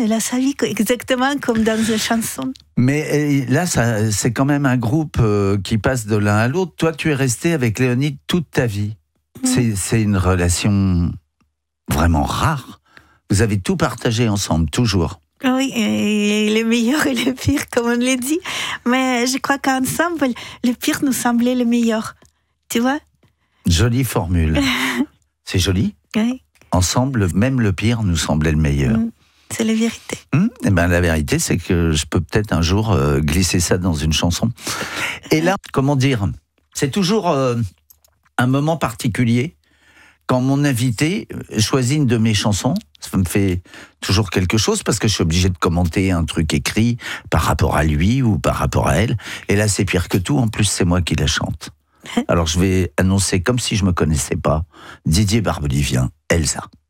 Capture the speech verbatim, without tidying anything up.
elle a sa vie exactement comme dans une chanson. Mais là, ça, c'est quand même un groupe euh, qui passe de l'un à l'autre. Toi, tu es resté avec Léonide toute ta vie. Mmh. C'est, c'est une relation vraiment rare. Vous avez tout partagé ensemble, toujours. Oui, et le meilleur et le pire, comme on l'a dit. Mais je crois qu'ensemble, le pire nous semblait le meilleur. Tu vois ? Jolie formule. C'est joli ? Oui. Ensemble, même le pire nous semblait le meilleur. Mmh. C'est la vérité. Mmh. Et ben, la vérité, c'est que je peux peut-être un jour euh, glisser ça dans une chanson. Et là, comment dire ? C'est toujours euh, un moment particulier. Quand mon invité choisit une de mes chansons, ça me fait toujours quelque chose parce que je suis obligé de commenter un truc écrit par rapport à lui ou par rapport à elle. Et là, c'est pire que tout. En plus, c'est moi qui la chante. Alors, je vais annoncer comme si je me connaissais pas. Didier Barbelivien, Elsa.